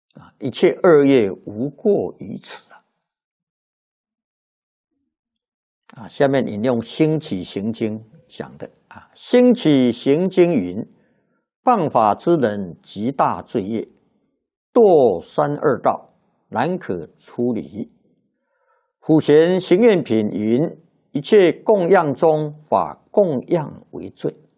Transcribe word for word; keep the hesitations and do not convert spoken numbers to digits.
啊，一切恶业无过于此啊！啊，下面引用《兴起行经》讲的啊，《兴起行经》云：谤法之人极大罪业，堕三恶道，难可出离。普贤行愿品云：一切供养中，法供养为最。